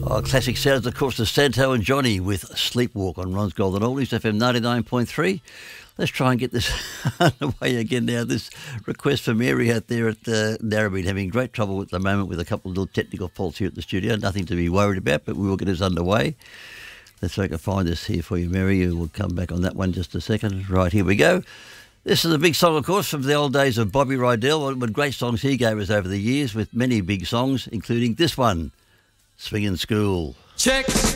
Oh, classic sounds, of course, of Santo and Johnny with Sleepwalk on Ron's Golden Oldies, FM 99.3. Let's try and get this underway again now. This request for Mary out there at Narrabeen, having great trouble at the moment with a couple of little technical faults here at the studio. Nothing to be worried about, but we will get us underway. Let's see if I can find this here for you, Mary. We'll come back on that one just a second. Right, here we go. This is a big song, of course, from the old days of Bobby Rydell. One of the great songs he gave us over the years, with many big songs, including this one, Swingin' School. Check.